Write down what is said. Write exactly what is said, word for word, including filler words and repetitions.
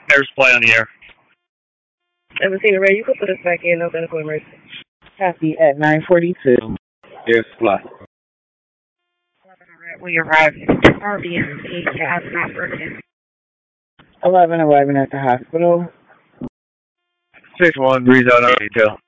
Air supply on the air. Evansina Ray, you can put us back in, no medical emergency. Copy at nine forty-two. Air supply. When you arrive, R B M P has not working. eleven eleven at the hospital. six one, breeze out on detail.